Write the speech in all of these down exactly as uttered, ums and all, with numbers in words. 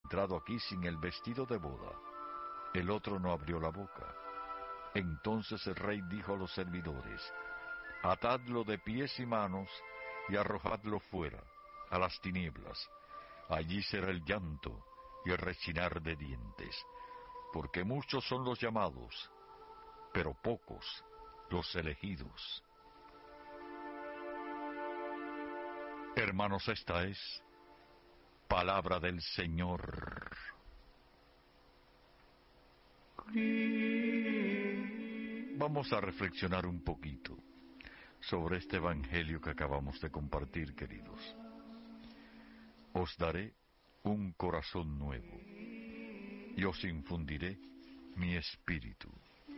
entrado aquí sin el vestido de boda. El otro no abrió la boca. Entonces el rey dijo a los servidores: atadlo de pies y manos y arrojadlo fuera, a las tinieblas. Allí será el llanto y el rechinar de dientes, porque muchos son los llamados, pero pocos los elegidos. Hermanos, esta es palabra del Señor. Vamos a reflexionar un poquito sobre este evangelio que acabamos de compartir, queridos. Os daré un corazón nuevo y os infundiré mi espíritu.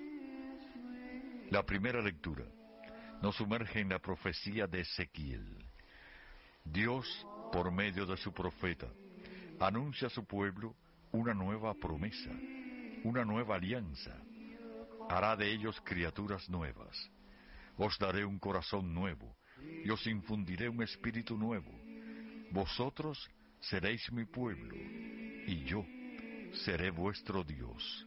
La primera lectura nos sumerge en la profecía de Ezequiel. Dios, por medio de su profeta, anuncia a su pueblo una nueva promesa, una nueva alianza. Hará de ellos criaturas nuevas. Os daré un corazón nuevo y os infundiré un espíritu nuevo. Vosotros seréis mi pueblo y yo seré vuestro Dios.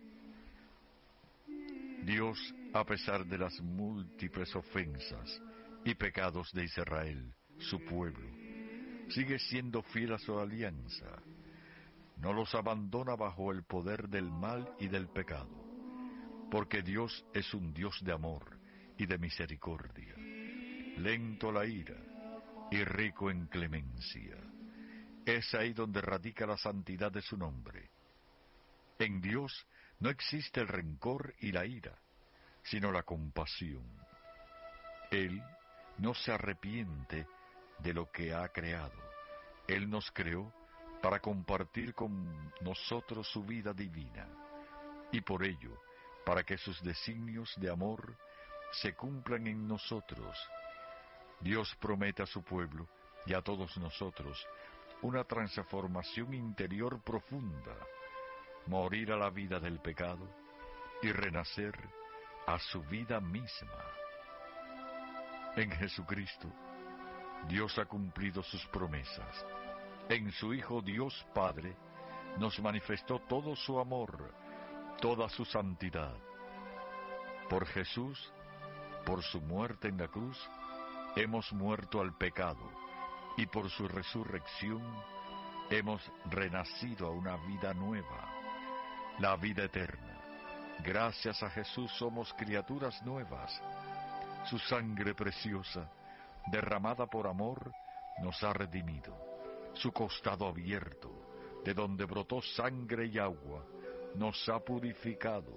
Dios, a pesar de las múltiples ofensas y pecados de Israel, su pueblo, sigue siendo fiel a su alianza. No los abandona bajo el poder del mal y del pecado, porque Dios es un Dios de amor y de misericordia, lento a la ira y rico en clemencia. Es ahí donde radica la santidad de su nombre. En Dios no existe el rencor y la ira, sino la compasión. Él no se arrepiente de lo que ha creado. Él nos creó para compartir con nosotros su vida divina, y por ello, para que sus designios de amor se cumplan en nosotros. Dios promete a su pueblo y a todos nosotros una transformación interior profunda, morir a la vida del pecado y renacer a su vida misma. En Jesucristo, Dios ha cumplido sus promesas. En su Hijo Dios Padre nos manifestó todo su amor, toda su santidad. Por Jesús, por su muerte en la cruz, hemos muerto al pecado, y por su resurrección hemos renacido a una vida nueva, la vida eterna. Gracias a Jesús somos criaturas nuevas. Su sangre preciosa, derramada por amor, nos ha redimido. Su costado abierto, de donde brotó sangre y agua, nos ha purificado.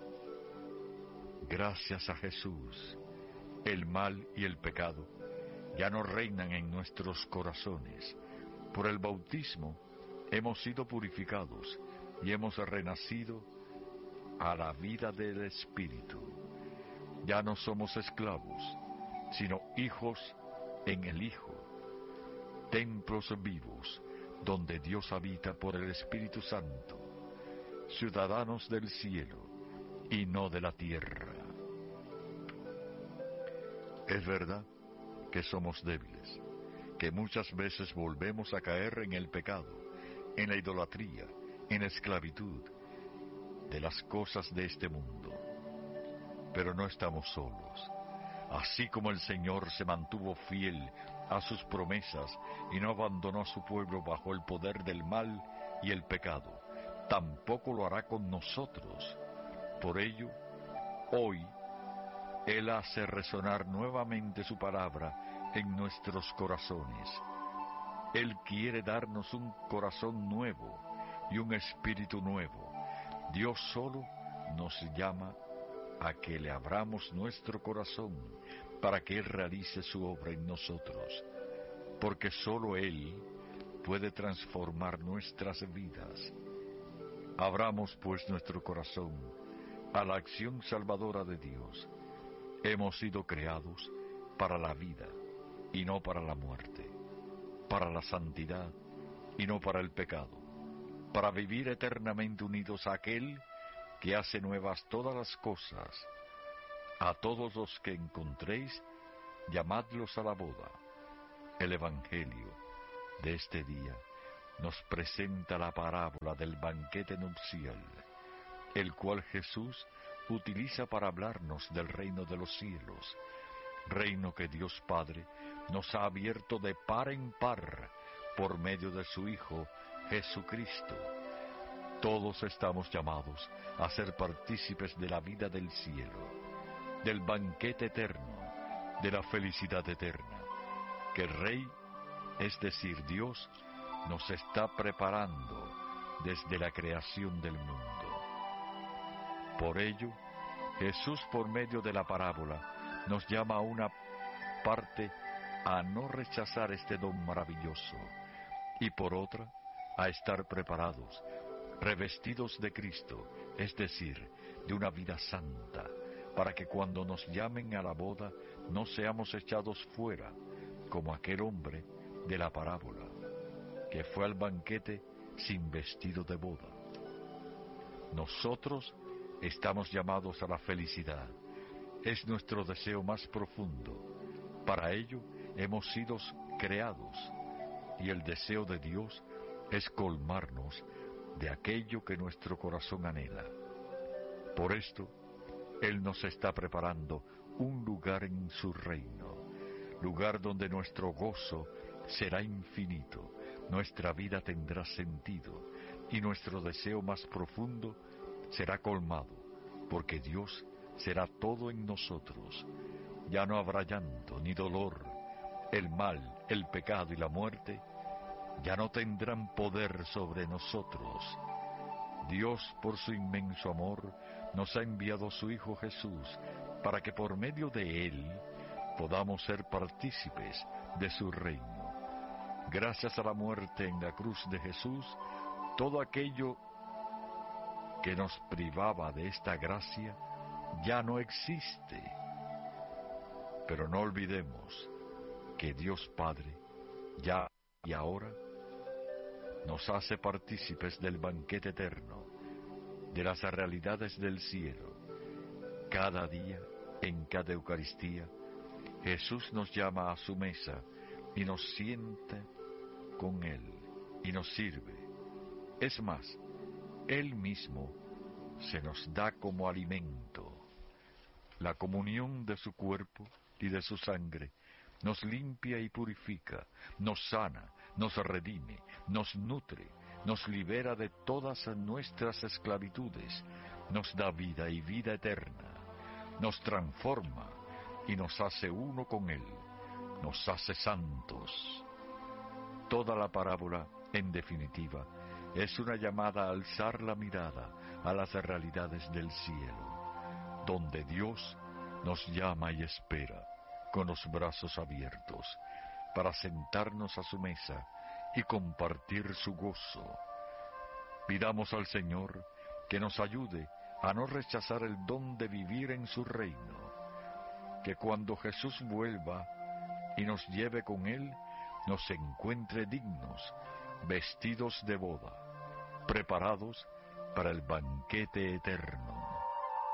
Gracias a Jesús, el mal y el pecado ya no reinan en nuestros corazones. Por el bautismo hemos sido purificados y hemos renacido a la vida del Espíritu. Ya no somos esclavos, sino hijos en el Hijo, templos vivos donde Dios habita por el Espíritu Santo, ciudadanos del cielo y no de la tierra. Es verdad que somos débiles, que muchas veces volvemos a caer en el pecado, en la idolatría, en la esclavitud de las cosas de este mundo. Pero no estamos solos. Así como el Señor se mantuvo fiel a sus promesas y no abandonó a su pueblo bajo el poder del mal y el pecado, tampoco lo hará con nosotros. Por ello, hoy, Él hace resonar nuevamente su palabra en nuestros corazones. Él quiere darnos un corazón nuevo y un espíritu nuevo. Dios solo nos llama a que le abramos nuestro corazón para que Él realice su obra en nosotros, porque solo Él puede transformar nuestras vidas. Abramos pues nuestro corazón a la acción salvadora de Dios. Hemos sido creados para la vida y no para la muerte, para la santidad y no para el pecado, para vivir eternamente unidos a aquel que hace nuevas todas las cosas. A todos los que encontréis, llamadlos a la boda. El Evangelio de este día nos presenta la parábola del banquete nupcial, el cual Jesús utiliza para hablarnos del reino de los cielos, reino que Dios Padre nos ha abierto de par en par por medio de su Hijo Jesucristo. Todos estamos llamados a ser partícipes de la vida del cielo, del banquete eterno, de la felicidad eterna, que el Rey, es decir, Dios, nos está preparando desde la creación del mundo. Por ello, Jesús, por medio de la parábola, nos llama a una parte a no rechazar este don maravilloso, y por otra, a estar preparados, revestidos de Cristo, es decir, de una vida santa, para que cuando nos llamen a la boda no seamos echados fuera, como aquel hombre de la parábola, que fue al banquete sin vestido de boda. Nosotros estamos llamados a la felicidad, es nuestro deseo más profundo. Para ello hemos sido creados, y el deseo de Dios es colmarnos de aquello que nuestro corazón anhela. Por esto, Él nos está preparando un lugar en su reino, lugar donde nuestro gozo será infinito, nuestra vida tendrá sentido, y nuestro deseo más profundo será colmado, porque Dios será todo en nosotros. Ya no habrá llanto ni dolor, el mal, el pecado y la muerte ya no tendrán poder sobre nosotros. Dios, por su inmenso amor, nos ha enviado a su Hijo Jesús, para que por medio de Él podamos ser partícipes de su reino. Gracias a la muerte en la cruz de Jesús, todo aquello que nos privaba de esta gracia ya no existe. Pero no olvidemos que Dios Padre, ya y ahora, nos hace partícipes del banquete eterno, de las realidades del cielo. Cada día, en cada Eucaristía, Jesús nos llama a su mesa y nos sienta con Él y nos sirve. Es más, Él mismo se nos da como alimento. La comunión de su cuerpo y de su sangre nos limpia y purifica, nos sana, nos redime, nos nutre, nos libera de todas nuestras esclavitudes, nos da vida y vida eterna, nos transforma y nos hace uno con Él, nos hace santos. Toda la parábola, en definitiva, es una llamada a alzar la mirada a las realidades del cielo, donde Dios nos llama y espera con los brazos abiertos, para sentarnos a su mesa y compartir su gozo. Pidamos al Señor que nos ayude a no rechazar el don de vivir en su reino, que cuando Jesús vuelva y nos lleve con Él, nos encuentre dignos, vestidos de boda, preparados para el banquete eterno.